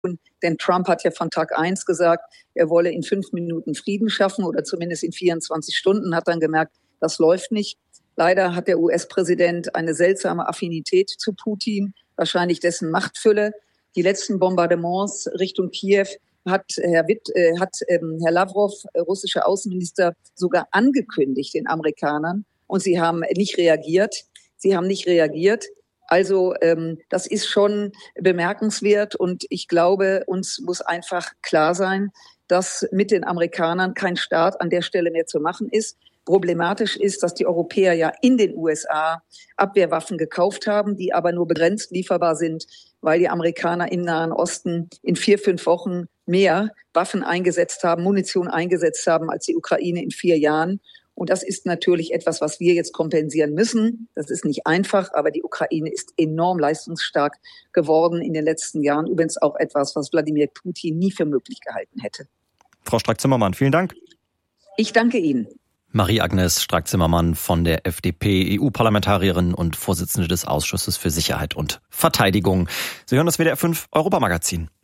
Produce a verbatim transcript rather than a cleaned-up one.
Denn Trump hat ja von Tag eins gesagt, er wolle in fünf Minuten Frieden schaffen oder zumindest in vierundzwanzig Stunden, hat dann gemerkt, das läuft nicht. Leider hat der U S-Präsident eine seltsame Affinität zu Putin, wahrscheinlich dessen Machtfülle. Die letzten Bombardements Richtung Kiew hat Herr, Witt, äh, hat, ähm, Herr Lavrov, äh, russischer Außenminister, sogar angekündigt den Amerikanern. Und sie haben nicht reagiert. Sie haben nicht reagiert. Also ähm, das ist schon bemerkenswert. Und ich glaube, uns muss einfach klar sein, dass mit den Amerikanern kein Staat an der Stelle mehr zu machen ist. Problematisch ist, dass die Europäer ja in den U S A Abwehrwaffen gekauft haben, die aber nur begrenzt lieferbar sind, weil die Amerikaner im Nahen Osten in vier, fünf Wochen mehr Waffen eingesetzt haben, Munition eingesetzt haben als die Ukraine in vier Jahren. Und das ist natürlich etwas, was wir jetzt kompensieren müssen. Das ist nicht einfach, aber die Ukraine ist enorm leistungsstark geworden in den letzten Jahren. Übrigens auch etwas, was Wladimir Putin nie für möglich gehalten hätte. Frau Strack-Zimmermann, vielen Dank. Ich danke Ihnen. Marie-Agnes Strack-Zimmermann von der F D P, E U-Parlamentarierin und Vorsitzende des Ausschusses für Sicherheit und Verteidigung. Sie hören das W D R fünf Europamagazin.